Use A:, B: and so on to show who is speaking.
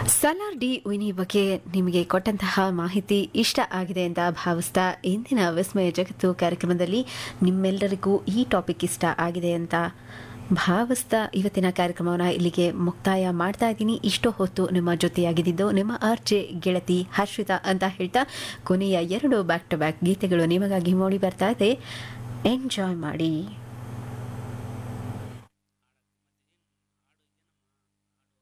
A: Salaar D ವಿನಿ ಬಗ್ಗೆ ನಿಮಗೆ ಕೊಟ್ಟಂತಹ ಮಾಹಿತಿ ಇಷ್ಟ ಆಗಿದೆ ಅಂತ ಭಾವಿಸ್ತಾ ಇಂದಿನ ವಿಸ್ಮಯ ಜಗತ್ತು ಕಾರ್ಯಕ್ರಮದಲ್ಲಿ ನಿಮ್ಮೆಲ್ಲರಿಗೂ ಈ ಟಾಪಿಕ್ ಇಷ್ಟ ಆಗಿದೆ ಅಂತ ಭಾವಿಸ್ತಾ ಇವತ್ತಿನ ಕಾರ್ಯಕ್ರಮವನ್ನು ಇಲ್ಲಿಗೆ ಮುಕ್ತಾಯ ಮಾಡ್ತಾ ಇದ್ದೀನಿ. ಇಷ್ಟು ಹೊತ್ತು ನಿಮ್ಮ ಜೊತೆಯಾಗಿದ್ದು ನಿಮ್ಮ ಆರ್ಜೆ ಗೆಳತಿ ಹರ್ಷಿತಾ ಅಂತ ಹೇಳ್ತಾ ಕೊನೆಯ 2 ಬ್ಯಾಕ್ ಟು ಬ್ಯಾಕ್ ಗೀತೆಗಳು ನಿಮಗಾಗಿ ಮೂಡಿ ಬರ್ತಾ ಇದೆ. ಎಂಜಾಯ್ ಮಾಡಿ.